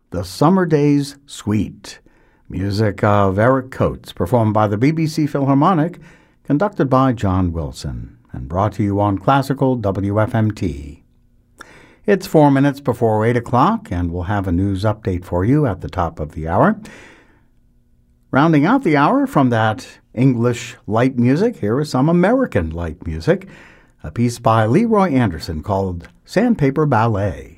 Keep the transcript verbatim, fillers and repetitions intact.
The Summer Days Suite, music of Eric Coates, performed by the B B C Philharmonic, conducted by John Wilson, and brought to you on Classical W F M T. It's four minutes before eight o'clock, and we'll have a news update for you at the top of the hour. Rounding out the hour from that English light music, here is some American light music, a piece by Leroy Anderson called Sandpaper Ballet.